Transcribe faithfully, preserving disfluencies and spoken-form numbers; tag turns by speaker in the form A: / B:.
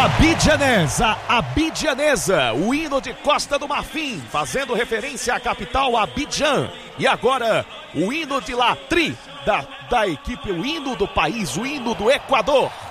A: Abidjanesa, Abidjanesa, o hino de Costa do Marfim, fazendo referência à capital Abidjan. E agora, o hino de La Tri, da, da equipe, o hino do país, o hino do Equador.